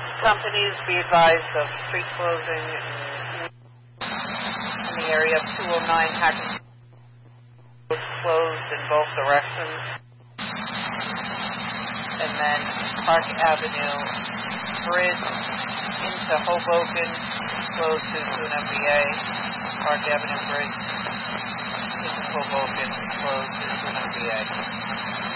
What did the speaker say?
Companies be advised of street closing in the area of 209 Hackett Road, closed in both directions. And then Park Avenue Bridge into Hoboken, closed due to an MBA. Park Avenue Bridge into Hoboken, closed due to an MBA.